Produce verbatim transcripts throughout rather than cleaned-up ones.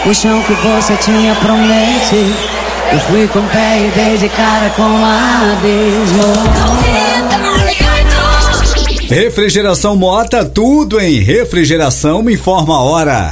o chão que você tinha promete. Eu fui com o pé e dei de cara com o abismo. Refrigeração Mota, tudo em refrigeração, informa a hora.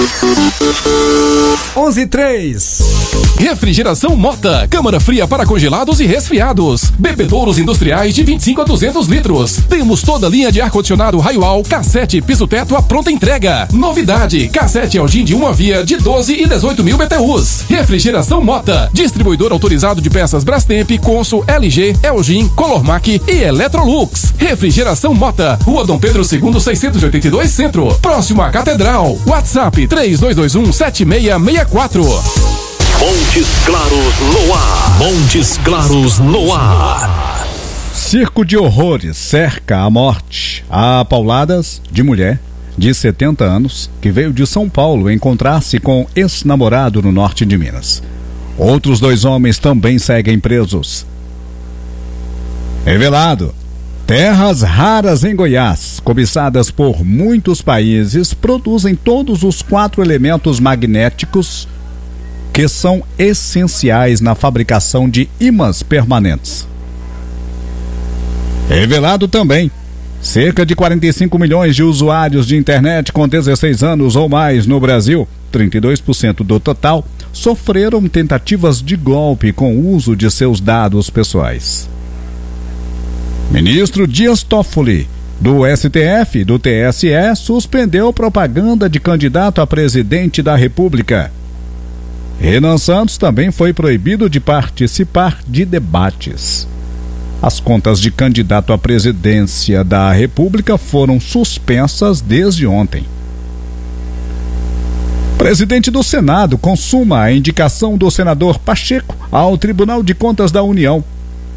onze e três. Refrigeração Mota, câmara fria para congelados e resfriados. Bebedouros industriais de vinte e cinco a duzentos litros. Temos toda a linha de ar-condicionado Raioal, cassete, piso-teto à pronta entrega. Novidade, cassete Elgin de uma via de doze e dezoito mil B T Us. Refrigeração Mota, distribuidor autorizado de peças Brastemp, Consul, L G, Elgin, Colormac e Electrolux. Refrigeração Mota, Rua Dom Pedro segundo, seiscentos e oitenta e dois, Centro, próximo à Catedral. WhatsApp três dois dois um, sete seis seis quatro. Montes Claros no ar. Montes Claros no ar. Circo de horrores cerca a morte a pauladas de mulher de setenta anos que veio de São Paulo encontrar-se com ex-namorado no norte de Minas. Outros dois homens também seguem presos. Revelado: terras raras em Goiás, cobiçadas por muitos países, produzem todos os quatro elementos magnéticos que são essenciais na fabricação de ímãs permanentes. Revelado também: cerca de quarenta e cinco milhões de usuários de internet com dezesseis anos ou mais no Brasil, trinta e dois por cento do total, sofreram tentativas de golpe com o uso de seus dados pessoais. Ministro Dias Toffoli, do S T F e do T S E, suspendeu propaganda de candidato a presidente da República. Renan Santos também foi proibido de participar de debates. As contas de candidato à presidência da República foram suspensas desde ontem. Presidente do Senado consuma a indicação do senador Pacheco ao Tribunal de Contas da União.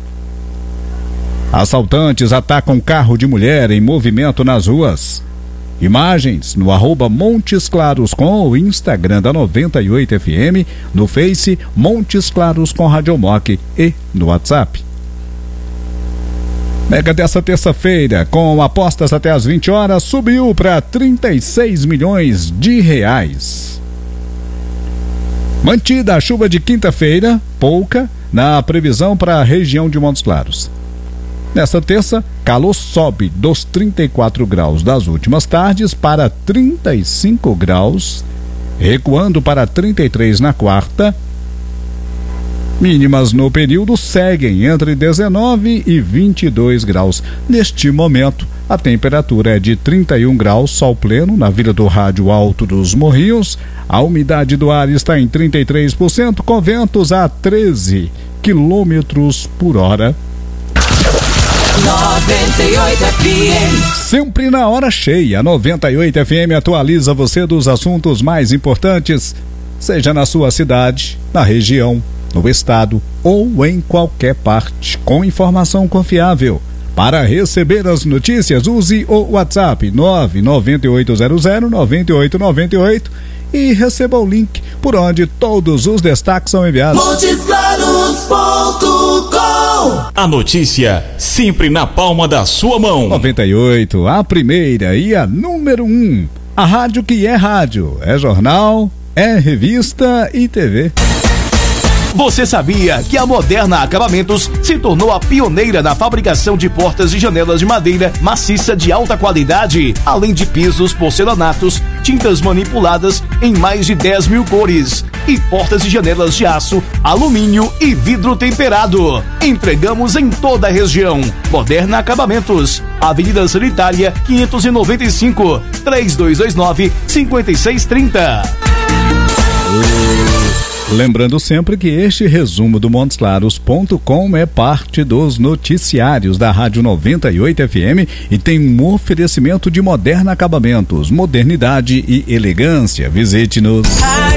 Assaltantes atacam carro de mulher em movimento nas ruas. Imagens no arroba Montes Claros com o Instagram da noventa e oito F M, no Face Montes Claros com Radiomoc e no WhatsApp. Mega dessa terça-feira, com apostas até às vinte horas, subiu para trinta e seis milhões de reais. Mantida a chuva de quinta-feira, pouca, na previsão para a região de Montes Claros. Nessa terça, calor sobe dos trinta e quatro graus das últimas tardes para trinta e cinco graus, recuando para trinta e três na quarta. Mínimas no período seguem entre dezenove e vinte e dois graus. Neste momento, a temperatura é de trinta e um graus, sol pleno na Vila do Rádio Alto dos Morrinhos. A umidade do ar está em trinta e três por cento, com ventos a treze quilômetros por hora. noventa e oito F M. Sempre na hora cheia, a noventa e oito F M atualiza você dos assuntos mais importantes, seja na sua cidade, na região, no estado ou em qualquer parte, com informação confiável. Para receber as notícias, use o WhatsApp nove nove oito zero zero nove oito nove oito e receba o link por onde todos os destaques são enviados. Montes Claros ponto com. A notícia sempre na palma da sua mão. noventa e oito, a primeira e a número um. A rádio que é rádio, é jornal, é revista e T V. Você sabia que a Moderna Acabamentos se tornou a pioneira na fabricação de portas e janelas de madeira maciça de alta qualidade, além de pisos, porcelanatos, tintas manipuladas em mais de dez mil cores e portas e janelas de aço, alumínio e vidro temperado. Entregamos em toda a região. Moderna Acabamentos, Avenida Sanitária quinhentos e noventa e cinco, três dois dois nove, cinco seis três zero. Lembrando sempre que este resumo do Montes Claros ponto com é parte dos noticiários da Rádio noventa e oito F M e tem um oferecimento de Moderna Acabamentos, modernidade e elegância. Visite-nos.